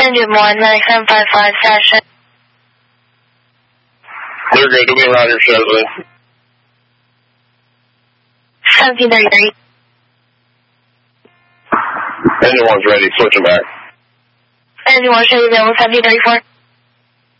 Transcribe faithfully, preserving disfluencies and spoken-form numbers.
Engine one nine seven five five session. Clear, good. Do me a Roger, Chevrolet. seventeen thirty-three. Engine one's ready. Switch them back. Engine one should be available seventeen thirty-four.